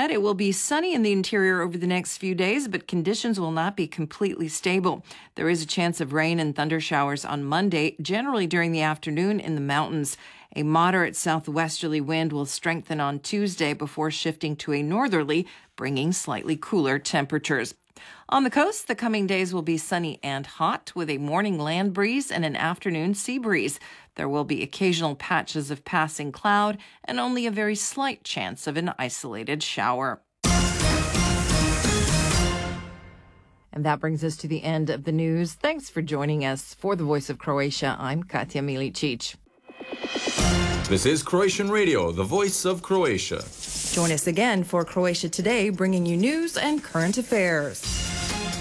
ahead. It will be sunny in the interior over the next few days, but conditions will not be completely stable. There is a chance of rain and thunder showers on Monday, generally during the afternoon in the mountains. A moderate southwesterly wind will strengthen on Tuesday before shifting to a northerly, bringing slightly cooler temperatures. On the coast, the coming days will be sunny and hot with a morning land breeze and an afternoon sea breeze. There will be occasional patches of passing cloud and only a very slight chance of an isolated shower. And that brings us to the end of the news. Thanks for joining us. For the Voice of Croatia, I'm Katja Milicic. This is Croatian Radio, the voice of Croatia. Join us again for Croatia Today, bringing you news and current affairs.